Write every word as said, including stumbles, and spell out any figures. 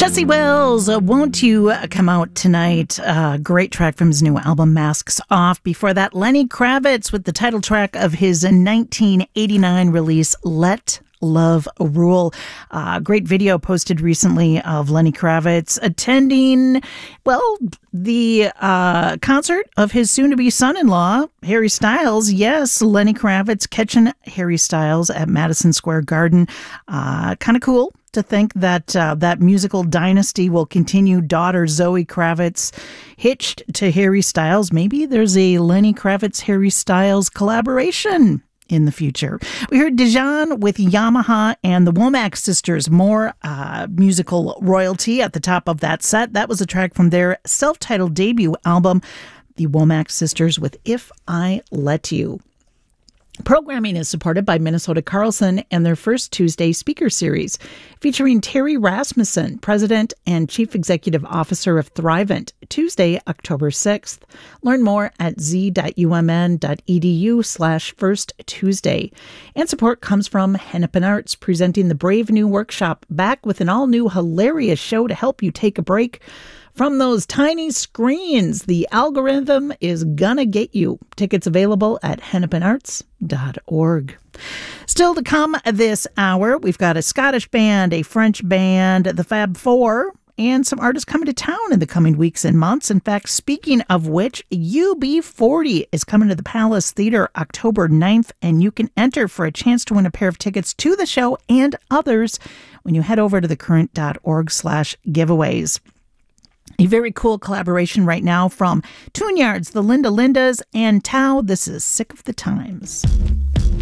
Jesse Wells, uh, won't you uh, come out tonight? Uh, great track from his new album, Masks Off. Before that, Lenny Kravitz with the title track of his nineteen eighty-nine release, Let Love Rule. Uh, great video posted recently of Lenny Kravitz attending, well, the uh, concert of his soon-to-be son-in-law, Harry Styles. Yes, Lenny Kravitz catching Harry Styles at Madison Square Garden. Uh, kind of cool to think that uh, that musical dynasty will continue. Daughter Zoe Kravitz hitched to Harry Styles. Maybe there's a Lenny Kravitz-Harry Styles collaboration in the future. We heard Dijon with Yamaha and the Womack Sisters. More uh, musical royalty at the top of that set. That was a track from their self-titled debut album, the Womack Sisters with If I Let You. Programming is supported by Minnesota Carlson and their First Tuesday speaker series, featuring Terry Rasmussen, President and Chief Executive Officer of Thrivent, Tuesday, October sixth. Learn more at z.umn.edu slash First Tuesday. And support comes from Hennepin Arts, presenting the Brave New Workshop, back with an all-new hilarious show to help you take a break from those tiny screens. The algorithm is gonna get you. Tickets available at hennepin arts dot org. Still to come this hour, we've got a Scottish band, a French band, the Fab Four, and some artists coming to town in the coming weeks and months. In fact, speaking of which, U B forty is coming to the Palace Theater October ninth, and you can enter for a chance to win a pair of tickets to the show and others when you head over to thecurrent.org slash giveaways. A very cool collaboration right now from Tune Yards, the Linda Lindas, and Tao. This is Sick of the Times.